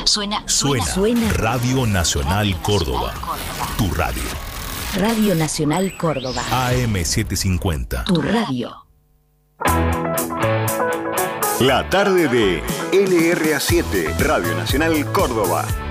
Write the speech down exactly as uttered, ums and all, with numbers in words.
Suena, Suena. Suena. Radio Nacional Córdoba. Tu radio. Radio Nacional Córdoba. A M setecientos cincuenta. Tu radio. La tarde de L R A siete, Radio Nacional Córdoba.